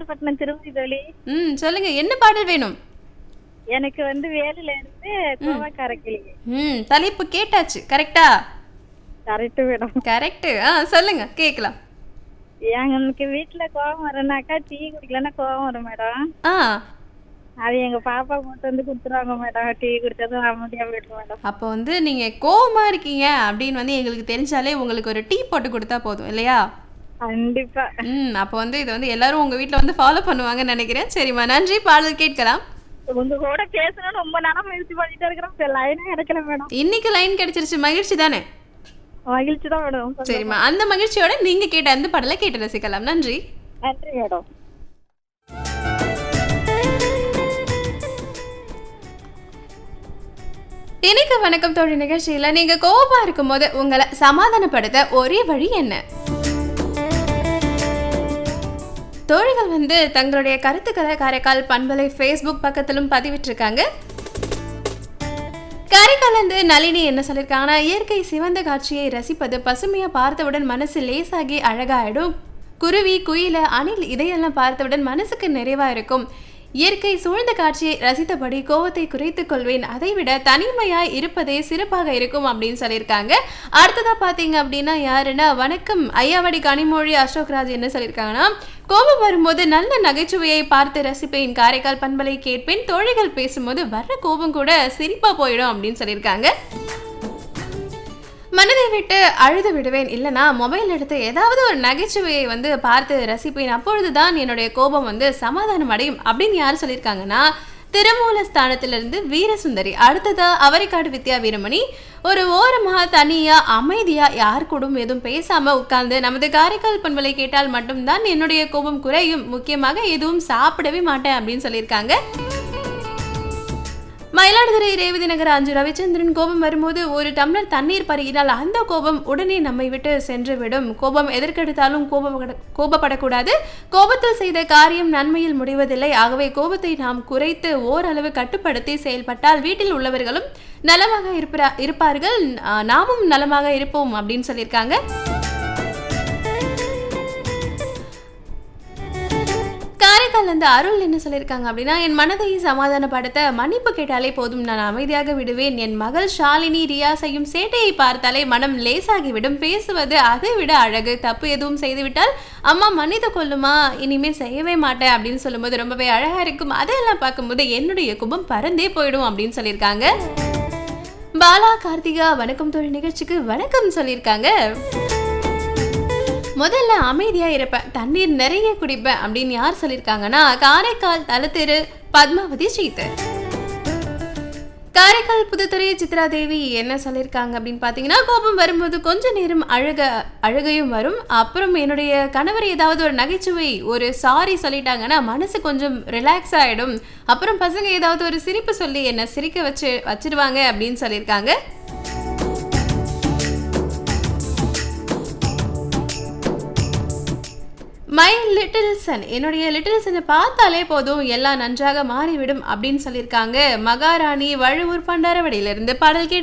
பட்டணம் திருப்பதி தோழி. சொல்லுங்க. என்ன பாடல் வேணும்? எனக்கு வந்து வேலுல இருந்து கோவக்கார கிளி. தலைப்பு கேட்டாச்சு. கரெக்ட்டா? Correct madam. கரெக்ட். சொல்லுங்க கேக்கலாம். எனக்கு வீட்டுல கோவம் வரனாக்கா டீ குடிக்கலன்னா கோவம் வரும் மேடம். அது எங்க பாப்பா மட்டும் வந்து குடுத்துருவாங்க மேடம். டீ குடிச்சதும் அமைதியா போயிடும் மேடம். அப்போ வந்து நீங்க கோவமா இருக்கீங்க அப்படின்னு வந்து எங்களுக்கு தெரிஞ்சாலே உங்களுக்கு ஒரு டீ போட்டு கொடுத்தா போதும் இல்லையா? கண்டிப்பா. அப்போ வந்து இதை வந்து எல்லாரும் உங்க வீட்டுல வந்து ஃபாலோ பண்ணுவாங்கன்னு நினைக்கிறேன். சரிம்மா, நன்றி. பாடல் கேட்கலாம். உங்க கூட பேசணும்னு ரொம்ப நேரம் முயற்சி பண்ணிட்டே இருக்கிறோம். லைனே கிடைக்கல மேடம். இன்னைக்கு லைன் கிடைச்சிருச்சு. மகிழ்ச்சி தானே? மகிழ்ச்சி தான் மேடம். சரிம்மா, அந்த மகிழ்ச்சியோட நீங்க கேட்ட அந்த பாடலை கேட்டு ரசிக்கலாம். நன்றி. நன்றி மேடம். இன்னைக்கு வணக்கம் தோழி நிகழ்ச்சியில நீங்க கோபமா இருக்கும் போது உங்களை சமாதானப்படுத்த ஒரே வழி என்ன? தோழிகள் வந்து தங்களுடைய கருத்துக்களை காரைக்கால் பண்பலை Facebook பக்கத்திலும் பதிவிட்டிருக்காங்க. காரைக்கால் வந்து நளினி என்ன சொல்லியிருக்காங்கன்னா, இயற்கை சிவந்த காட்சியை ரசிப்பது பசுமையா பார்த்தவுடன் மனசு லேசாகி அழகாயிடும். குருவி, குயில, அணில் இதையெல்லாம் பார்த்தவுடன் மனசுக்கு நிறைவா இருக்கும். இயற்கை சூழ்ந்த காட்சியை ரசித்தபடி கோவத்தை குறைத்துக் கொள்வேன். அதைவிட தனிமையாய் இருப்பதே சிறப்பாக இருக்கும் அப்படின்னு சொல்லியிருக்காங்க. அடுத்ததா பாத்தீங்க அப்படின்னா யாருன்னா, வணக்கம் ஐயாவடி கனிமொழி அசோக்ராஜ் என்ன சொல்லியிருக்காங்கன்னா, கோபம் வரும்போது நல்ல நகைச்சுவையை பார்த்து ரசிப்பேன். காரைக்கால் பண்பலை கேட்பேன். தோழிகள் பேசும்போது வர்ற கோபம் கூட சிரிப்பா போயிடும் அப்படின்னு சொல்லியிருக்காங்க. மனதை விட்டு அழுது விடுவேன். இல்லைனா மொபைல் எடுத்து ஏதாவது ஒரு நகைச்சுவையை வந்து பார்த்து ரசிப்பேன். அப்பொழுதுதான் என்னுடைய கோபம் வந்து சமாதானம் அடையும் அப்படின்னு யார் சொல்லியிருக்காங்கன்னா, திருமூலஸ்தானத்திலிருந்து வீரசுந்தரி. அடுத்ததா அவரைக்காடு வித்யா வீரமணி. ஒரு ஓரமா தனியா அமைதியா யார் கூடும் எதுவும் பேசாம உட்கார்ந்து நமது காரைக்கால் பண்பலை கேட்டால் மட்டும்தான் என்னுடைய கோபம் குறையும். முக்கியமாக எதுவும் சாப்பிடவே மாட்டேன் அப்படின்னு சொல்லியிருக்காங்க. மயிலாடுதுறை ரேவதி நகர் அஞ்சு ரவிச்சந்திரன், கோபம் வரும்போது ஒரு டம்ளர் தண்ணீர் பருகினால் அந்த கோபம் உடனே நம்மை விட்டு சென்று விடும். கோபம் எதற்கெடுத்தாலும் கோபப்படக்கூடாது. கோபத்தில் செய்த காரியம் நன்மையில் முடிவதில்லை. ஆகவே கோபத்தை நாம் குறைத்து ஓரளவு கட்டுப்படுத்தி செயல்பட்டால் வீட்டில் உள்ளவர்களும் நலமாக இருப்பார்கள், நாமும் நலமாக இருப்போம் அப்படின்னு சொல்லியிருக்காங்க. காரைக்கால் வந்து அருள் என்ன சொல்லியிருக்காங்க அப்படின்னா, என் மனதை சமாதானப்படுத்த மன்னிப்பு கேட்டாலே போதும், நான் அமைதியாக விடுவேன். என் மகள் ஷாலினி ரியா செய்யும் சேட்டையை பார்த்தாலே மனம் லேசாகிவிடும். பேசுவது அதை விட அழகு. தப்பு எதுவும் செய்துவிட்டால் அம்மா மன்னித்து கொள்ளுமா, இனிமேல் செய்யவே மாட்டேன் அப்படின்னு சொல்லும்போது ரொம்பவே அழகா இருக்கும். அதையெல்லாம் பார்க்கும்போது என்னுடைய குபம் பறந்தே போயிடும் அப்படின்னு சொல்லியிருக்காங்க. பாலா கார்த்திகா வணக்கம் தோழி நிகழ்ச்சிக்கு வணக்கம் சொல்லியிருக்காங்க. முதல்ல அமைதியா இருப்பேன், தண்ணீர் நிறைய குடிப்பேன் அப்படின்னு யார் சொல்லியிருக்காங்கன்னா, காரைக்கால் தலத்திரு பத்மாவதி சீத்து. காரைக்கால் புதுத்துறை சித்ரா தேவி என்ன சொல்லியிருக்காங்க அப்படின்னு பார்த்தீங்கன்னா, கோபம் வரும்போது கொஞ்ச நேரம் அழுகையும் வரும். அப்புறம் என்னுடைய கணவர் ஏதாவது ஒரு நகைச்சுவை ஒரு சாரி சொல்லிட்டாங்கன்னா மனசு கொஞ்சம் ரிலாக்ஸ் ஆகிடும். அப்புறம் பசங்க ஏதாவது ஒரு சிரிப்பு சொல்லி என்னை சிரிக்க வச்சிடுவாங்க அப்படின்னு சொல்லியிருக்காங்க. மை லிட்டில் சன், என்னுடைய லிட்டில் சனை பார்த்தாலே போதும் எல்லாம் நன்றாக மாறிவிடும் அப்படின்னு சொல்லியிருக்காங்க. மகாராணி வழுவூர் பண்டாரவடியிலிருந்து பாடல் கேட்டு